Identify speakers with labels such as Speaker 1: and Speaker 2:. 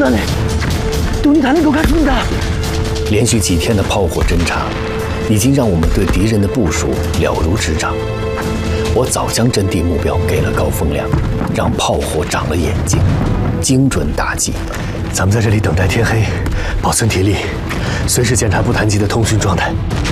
Speaker 1: 了呢，多尼才能够看清的。
Speaker 2: 连续几天的炮火侦察，已经让我们对敌人的部署了如指掌。我早将阵地目标给了高风亮，让炮火长了眼睛，精准打击。
Speaker 1: 咱们在这里等待天黑，保存体力，随时检查不谈及的通讯状态。